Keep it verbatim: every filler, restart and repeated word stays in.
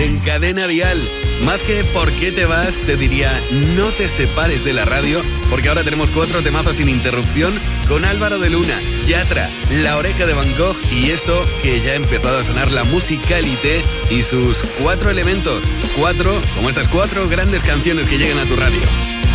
en Cadena Dial. Más que ¿por qué te vas? Te diría no te separes de la radio, porque ahora tenemos cuatro temazos sin interrupción con Álvaro de Luna, Yatra, La Oreja de Van Gogh y esto que ya ha empezado a sonar, la Musicalité y sus cuatro elementos. Cuatro, como estas cuatro grandes canciones que llegan a tu radio.